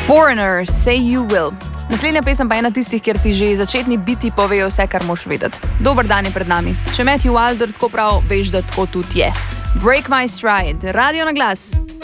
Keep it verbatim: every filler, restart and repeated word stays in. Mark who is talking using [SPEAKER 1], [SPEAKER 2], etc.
[SPEAKER 1] Foreigner, Say You Will. Naslednja pesem pa je ena tistih, kjer ti že začetni biti povejo vse, kar moš vedeti. Dober dan je pred nami. Če Matthew Wilder tako prav, veš, da tako tudi je. Break My Stride, Radio na glas.